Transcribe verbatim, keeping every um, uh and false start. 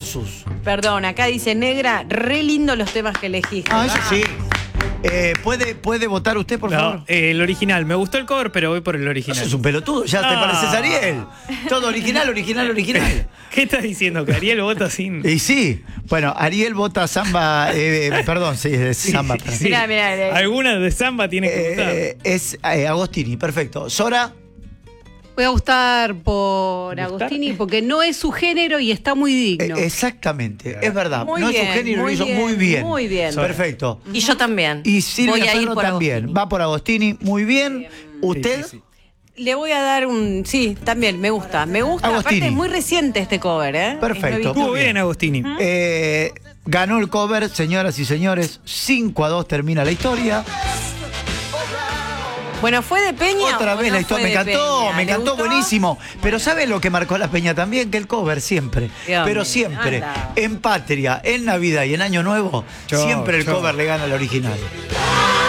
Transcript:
versus. Perdón, acá dice Negra, re lindo los temas que elegiste. Ah, eso sí. Eh, ¿puede, ¿Puede votar usted, por No, favor? eh, el original. Me gustó el cover, pero voy por el original. Eso es un pelotudo, ya te Ah. pareces a Ariel. Todo original, original, original. ¿Qué estás diciendo? Que Ariel vota sin. Y sí, bueno, Ariel vota samba, eh, perdón, sí, es samba. perdón. Sí. Mirá, mirá, mirá. Alguna de samba tiene que votar. Eh, es eh, Agostini, perfecto. Sora, Voy a gustar por ¿Gustar? Agostini porque no es su género y está muy digno. eh, exactamente, es verdad. Muy no bien, es su género, lo muy hizo bien, muy bien. muy bien. Perfecto. Y yo también. Y Silvia Voy a ir Ferro por también. Agostini. Va por Agostini, muy bien. ¿Usted? Sí, sí, sí. Le voy a dar un... Sí, también, me gusta. Me gusta. Agostini. Aparte es muy reciente este cover, ¿eh? Perfecto. Es nuevito. Estuvo bien, Agostini. Eh, ganó el cover, señoras y señores. cinco a dos termina la historia. Bueno, ¿fue de Peña? Otra o vez no la historia. fue Me de encantó, Peña? me ¿Le encantó, gustó? buenísimo. Pero ¿sabe lo que marcó la Peña también? Que el cover siempre. Dios pero mío, siempre. anda. En Patria, en Navidad y en Año Nuevo, Yo, siempre el yo. cover le gana al original.